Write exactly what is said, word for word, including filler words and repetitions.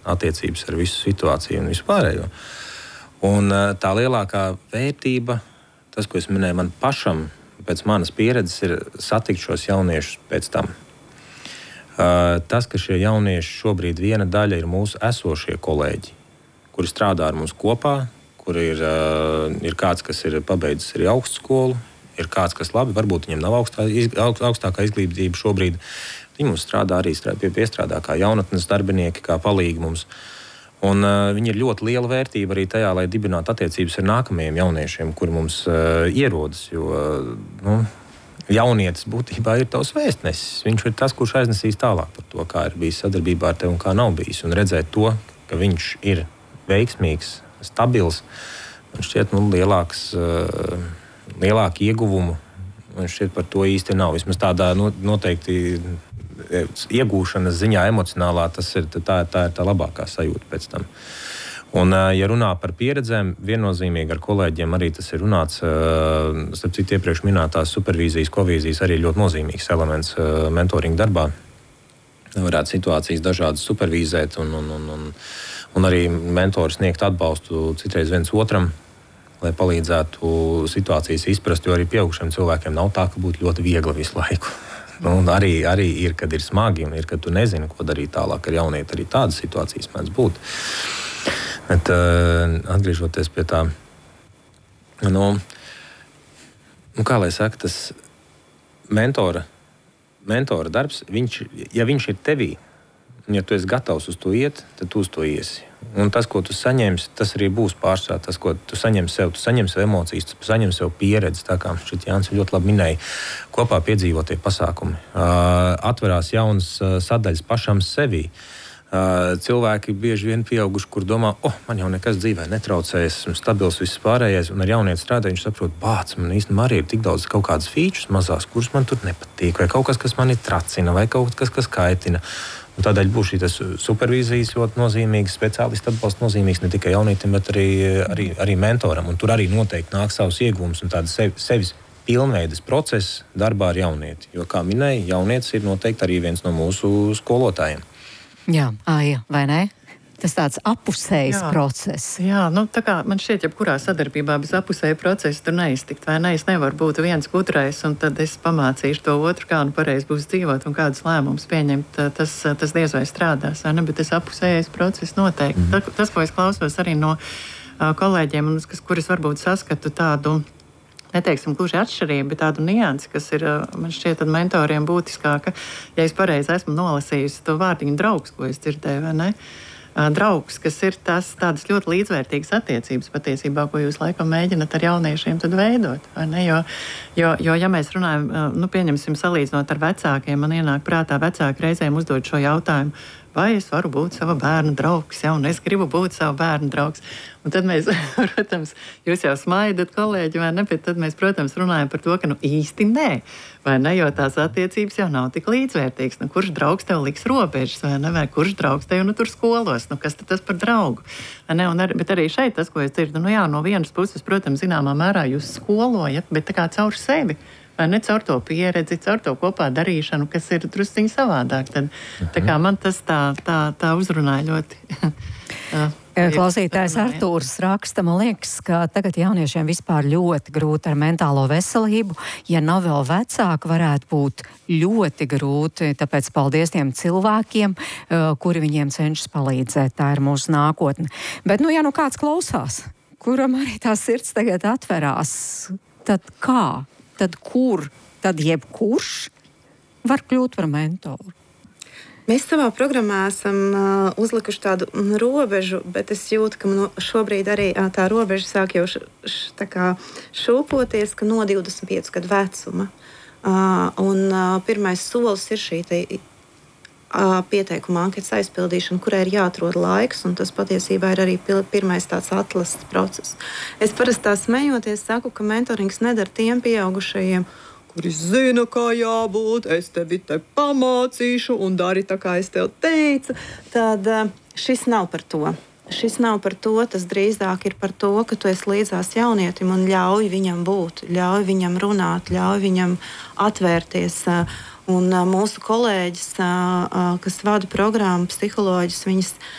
attiecības ar visu situāciju un vispārējo. Un tā lielākā vērtība, tas, ko es minēju, man pašam, pēc manas pieredzes, ir satikt šos jauniešus pēc tam. Tas, ka šie jaunieši šobrīd viena daļa ir mūsu esošie kolēģi, kuri strādā ar mums kopā, kur ir, ir kāds, kas ir pabeidzis arī augstskolu, ir kāds, kas labi, varbūt viņam nav augstā, augstākā izglītība šobrīd. Viņi mums strādā arī strādā, piestrādā kā jaunatnes darbinieki, kā palīgi mums. Un uh, viņi ir ļoti liela vērtība arī tajā, lai dibinātu attiecības ar nākamajiem jauniešiem, kuri mums uh, ierodas. Jo uh, nu, jaunietis būtībā ir tavs vēstnesis. Viņš ir tas, kurš aiznesīs tālāk par to, kā ir bijis sadarbībā ar tevi un kā nav bijis. Un redzēt to, ka viņš ir veiksmīgs, stabils, man šķiet, nu, lielāks, uh, lielāku ieguvumu. Man šķiet, par to īsti nav. Vismaz tādā no, noteikti iegūšanas ziņā, emocionālā, tas ir tā, tā ir tā labākā sajūta pēc tam. Un, ja runā par pieredzēm, viennozīmīgi ar kolēģiem arī tas ir runāts. Starp citu, iepriekš minētās supervīzijas, kovīzijas arī ļoti nozīmīgs elements mentoringa darbā. Varētu situācijas dažādas supervīzēt un, un, un, un, un arī mentori sniegt atbalstu citreiz viens otram, lai palīdzētu situācijas izprast, jo arī pieaugušiem cilvēkiem nav tā, ka būtu ļoti viegli visu laiku. Nu, arī, arī ir, kad ir smagi un ir, kad tu nezini, ko darīt tālāk ar jaunieti. Arī tādas situācijas mēdz būt. Bet uh, atgriežoties pie tā, nu, nu kā lai saka, tas mentora, mentora darbs, viņš, ja viņš ir tevī, un ja tu esi gatavs uz to iet, tad tu uz to iesi. Un tas, ko tu saņemsi, tas arī būs pārsvarā. Tas, ko tu saņemsi sev, tu saņemsi sev emocijas, tu saņemsi sev pieredzi. Tā kā šeit Jānis ļoti labi minēja, kopā piedzīvotie pasākumi. Uh, atverās jaunas uh, sadaļas pašam sevī. Uh, cilvēki bieži vien pieauguši, kur domā, oh, man jau nekas dzīvē netraucējas, esmu stabils, viss pārējais, un ar jaunieti strādā, viņš saprot, bāc, man īstenībā arī ir tik daudz kaut kādas features mazās, kuras man tur nepatīk, vai kaut kas, kas mani tracina, vai kaut kas, kas kaitina. Un tādēļ būs šī supervīzijas ļoti nozīmīgs, speciālistu atbalsts nozīmīgs ne tikai jaunietim, bet arī, arī, arī mentoram. Un tur arī noteikti nāk savus iegūmus un tādas sevi, sevis pilnveides process darbā ar jaunieti. Jo, kā minēja, jaunietis ir noteikti arī viens no mūsu skolotājiem. Jā, Aija, vai ne? Tas tāds apusējs jā. process. Jā, nu tā kā man šķiet, jebkurā sadarbībā bez apusēja procesa tur neiztikt, vai ne? Es nevaru būt viens gudrais, un tad es pamācīšu to otru, kā nu pareizi būs dzīvot un kādus lēmumus pieņemt. Tas, tas diez vai strādās, vai ne? Bet tas apusējais process noteikti. Mm. Tas, tas, ko es klausos arī no uh, kolēģiem, un kas, kuris varbūt saskatu tādu, neteiksim, gluži atšķirību, bet tādu niansi, kas ir, man šķiet, mentoriem būtiskāka. Ja es pareizi esmu nolasījusi to vārdiņu draugs, ko es dzirdēju, vai ne? Draugs, kas ir tas, tādas ļoti līdzvērtīgas attiecības patiesībā, ko jūs laikam mēģināt ar jauniešiem tad veidot. Vai ne? Jo, jo, jo, ja mēs runājam, nu, pieņemsim, salīdzinot ar vecākiem, man ienāk prātā vecāki reizēm uzdod šo jautājumu, vai es varu būt sava bērna draugs, ja, un es gribu būt sava bērna draugs. Un tad mēs, protams, jūs jau smaidat, kolēģi, vai ne, bet tad mēs, protams, runājam par to, ka nu īsti nē, vai ne, jo tās attiecības jau nav tik līdzvērtīgas. Nu, kurš draugs tev liks robežas, vai ne, vai kurš draugs tev nu tur skolos, nu kas tad tas par draugu? Vai ne, un ar, bet arī šeit tas, ko es dzirdu, nu jā, no vienas puses, protams, zināmā mērā jūs skolojat, bet tā kā caur sevi. Vai ne, caur to pieredzi, caur to kopā darīšanu, kas ir drusciņi savādāk. Tad, tā kā man tas tā, tā, tā uzrunāja ļoti. Klausītājs Artūrs raksta, man liekas, ka tagad jauniešiem vispār ļoti grūti ar mentālo veselību. Ja nav vēl vecāki, varētu būt ļoti grūti. Tāpēc paldies tiem cilvēkiem, kuri viņiem cenšas palīdzēt. Tā ir mūsu nākotne. Bet, nu, ja nu kāds klausās, kuram arī tā sirds tagad atverās, tad kā? Tad kur? Tad jebkurš var kļūt par mentoru? Mēs savā programmā esam uh, uzlikuši tādu robežu, bet es jūtu, ka no šobrīd arī uh, tā robeža sāk jau š, š, tā kā šūpoties, ka no divdesmit piecu gadu vecuma. Uh, un uh, pirmais solis ir šī te, uh, pieteikuma anketas aizpildīšana, kurai ir jāatrod laiks, un tas patiesībā ir arī pil, pirmais tāds atlases process. Es parasti tā smejoties saku, ka mentorings nedara tiem pieaugušajiem, kuri zina, kā jābūt, es tevi te pamācīšu un dari tā, kā es tev teicu, tad šis nav par to. Šis nav par to, tas drīzāk ir par to, ka tu esi līdzās jaunietim un ļauj viņam būt, ļauj viņam runāt, ļauj viņam atvērties. Un mūsu kolēģis, kas vada programmu, psiholoģis, viņas